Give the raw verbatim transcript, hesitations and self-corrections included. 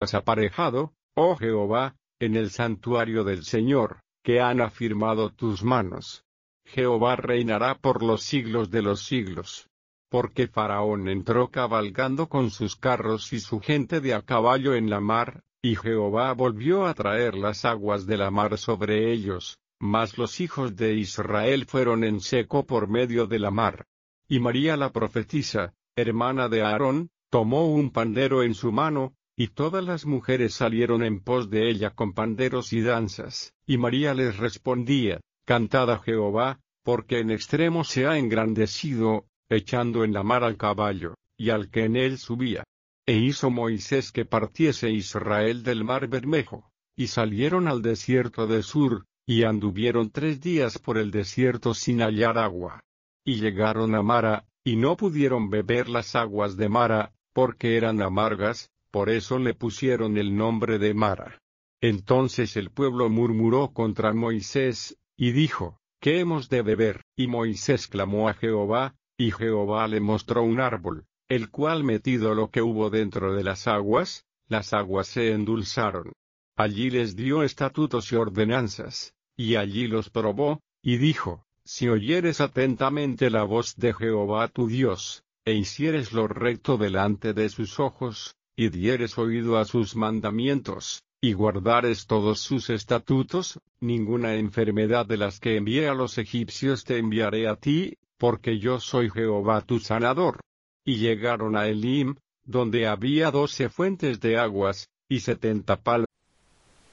has aparejado, oh Jehová, en el santuario del Señor, que han afirmado tus manos. Jehová reinará por los siglos de los siglos. Porque Faraón entró cabalgando con sus carros y su gente de a caballo en la mar, y Jehová volvió a traer las aguas de la mar sobre ellos, mas los hijos de Israel fueron en seco por medio de la mar. Y María la profetisa, hermana de Aarón, tomó un pandero en su mano, y todas las mujeres salieron en pos de ella con panderos y danzas, y María les respondía, cantad a Jehová, porque en extremo se ha engrandecido, echando en la mar al caballo, y al que en él subía. E hizo Moisés que partiese Israel del mar Bermejo, y salieron al desierto de Sur, y anduvieron tres días por el desierto sin hallar agua. Y llegaron a Mara, y no pudieron beber las aguas de Mara, porque eran amargas, por eso le pusieron el nombre de Mara. Entonces el pueblo murmuró contra Moisés, y dijo, ¿qué hemos de beber? Y Moisés clamó a Jehová, y Jehová le mostró un árbol, el cual metido lo que hubo dentro de las aguas, las aguas se endulzaron. Allí les dio estatutos y ordenanzas, y allí los probó, y dijo, si oyeres atentamente la voz de Jehová tu Dios, e hicieres lo recto delante de sus ojos, y dieres oído a sus mandamientos, y guardares todos sus estatutos, ninguna enfermedad de las que envié a los egipcios te enviaré a ti, porque yo soy Jehová tu sanador. Y llegaron a Elim, donde había doce fuentes de aguas, y setenta palos